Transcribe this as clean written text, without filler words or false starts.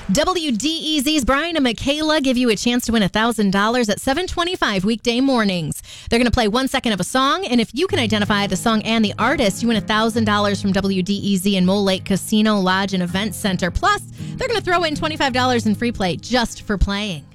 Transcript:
WDEZ's Brian and Michaela give you a chance to win $1,000 at 7:25 weekday mornings. They're going to play 1 second of a song, and if you can identify the song and the artist, you win $1,000 from WDEZ and Mole Lake Casino Lodge and Event Center. Plus, they're going to throw in $25 in free play just for playing.